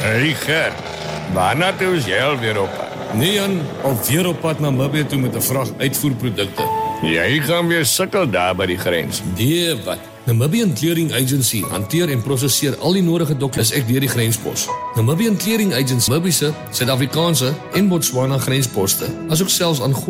Hey Gert, waarna toe is jy alweer op? Nee Jan, alweer op pad na Mabbe toe met 'n vrag uitvoerprodukte. Jy gaan weer sukkel daar by die grens. Nee wat, Namibian Clearing Agency hanteer en prosesseer al die nodige dokumente ek deur die grenspos. Namibian Clearing Agency, Namibiese, Suid-Afrikaanse en Botswana grensposte, asook selfs aan